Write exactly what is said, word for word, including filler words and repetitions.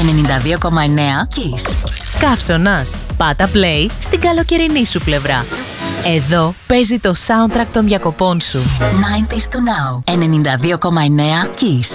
ενενήντα δύο κόμμα εννέα Kiss. Καύσωνας. Πάτα play στην καλοκαιρινή σου πλευρά. Εδώ παίζει το soundtrack των διακοπών σου. ενενήντα του Now. ενενήντα δύο κόμμα εννέα Kiss.